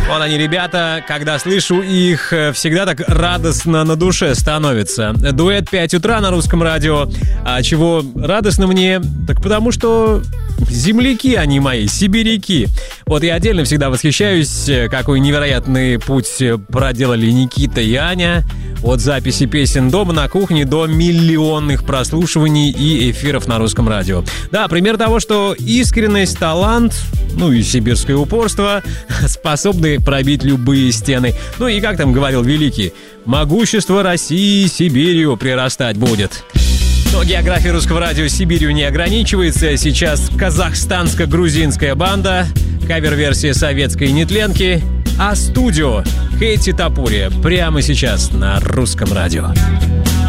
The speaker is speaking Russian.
Вот они, ребята, когда слышу их, всегда так радостно на душе становится. Дуэт 5 утра на русском радио. А чего радостно мне? Так потому что земляки они мои, сибиряки. Вот я отдельно всегда восхищаюсь, какой невероятный путь проделали Никита и Аня. От записи песен дома на кухне до миллионных прослушиваний и эфиров на русском радио. Да, пример того, что искренность, талант, ну и сибирское упорство способны пробить любые стены. Ну и, как там говорил великий, могущество России Сибирью прирастать будет. Но география русского радио Сибирью не ограничивается. Сейчас казахстанско-грузинская банда, кавер-версия советской нетленки, а студио Хейти Топурия прямо сейчас на русском радио.